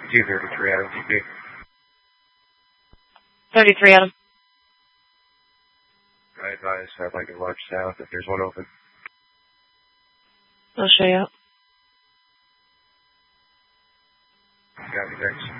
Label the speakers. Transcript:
Speaker 1: 233 Adam TP.
Speaker 2: 33 Adam.
Speaker 1: I advise I'd like to launch south if there's one open.
Speaker 2: I'll show you out.
Speaker 1: Copy, thanks.